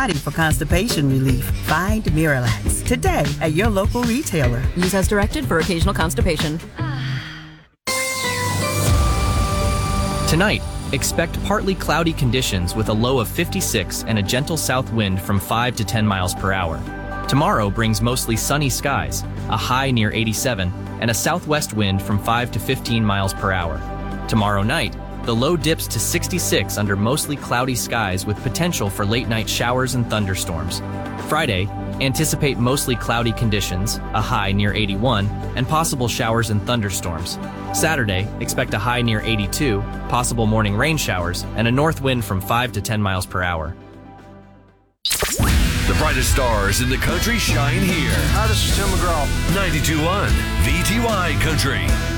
body for constipation relief. Find Miralax today at your local retailer. Use as directed for occasional constipation. Tonight, expect partly cloudy conditions with a low of 56 and a gentle south wind from 5 to 10 miles per hour. Tomorrow brings mostly sunny skies, a high near 87, and a southwest wind from 5 to 15 miles per hour. Tomorrow night, the low dips to 66 under mostly cloudy skies with potential for late-night showers and thunderstorms. Friday, anticipate mostly cloudy conditions, a high near 81, and possible showers and thunderstorms. Saturday, expect a high near 82, possible morning rain showers, and a north wind from 5 to 10 miles per hour. The brightest stars in the country shine here. Hi, this is Tim McGraw. 92.1 VTY Country.